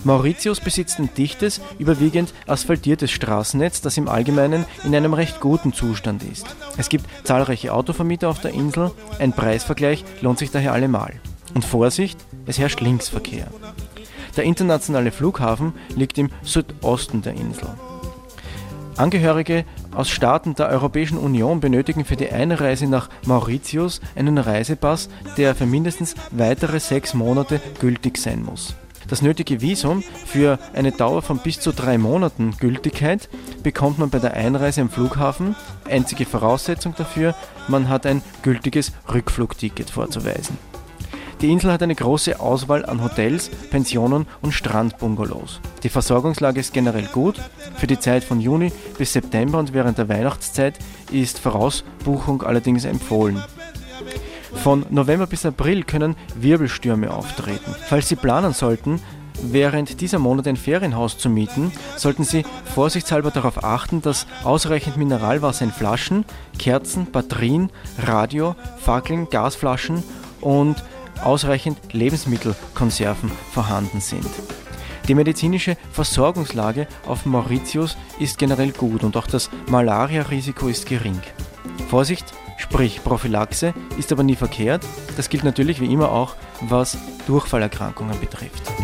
Mauritius besitzt ein dichtes, überwiegend asphaltiertes Straßennetz, das im Allgemeinen in einem recht guten Zustand ist. Es gibt zahlreiche Autovermieter auf der Insel, ein Preisvergleich lohnt sich daher allemal. Und Vorsicht, es herrscht Linksverkehr. Der internationale Flughafen liegt im Südosten der Insel. Angehörige aus Staaten der Europäischen Union benötigen für die Einreise nach Mauritius einen Reisepass, der für mindestens weitere 6 Monate gültig sein muss. Das nötige Visum für eine Dauer von bis zu 3 Monaten Gültigkeit bekommt man bei der Einreise am Flughafen. Einzige Voraussetzung dafür, man hat ein gültiges Rückflugticket vorzuweisen. Die Insel hat eine große Auswahl an Hotels, Pensionen und Strandbungalows. Die Versorgungslage ist generell gut. Für die Zeit von Juni bis September und während der Weihnachtszeit ist Vorausbuchung allerdings empfohlen. Von November bis April können Wirbelstürme auftreten. Falls Sie planen sollten, während dieser Monate ein Ferienhaus zu mieten, sollten Sie vorsichtshalber darauf achten, dass ausreichend Mineralwasser in Flaschen, Kerzen, Batterien, Radio, Fackeln, Gasflaschen und ausreichend Lebensmittelkonserven vorhanden sind. Die medizinische Versorgungslage auf Mauritius ist generell gut und auch das Malaria-Risiko ist gering. Vorsicht, sprich Prophylaxe, ist aber nie verkehrt. Das gilt natürlich wie immer auch, was Durchfallerkrankungen betrifft.